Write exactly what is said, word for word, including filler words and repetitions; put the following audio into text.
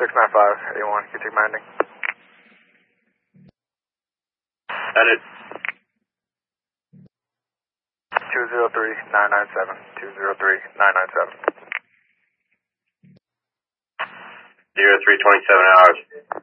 six nine five, A one, can you take my ending? Edit. two zero three nine nine seven, two zero three nine nine seven. zero three twenty-seven hours.